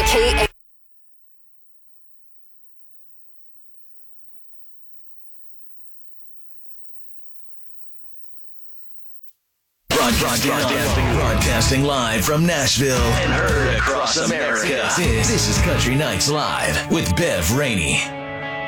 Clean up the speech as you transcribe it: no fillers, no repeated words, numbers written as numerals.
K. Broadcasting live from Nashville and heard across America. This is Country Nights Live with Bev Rainey.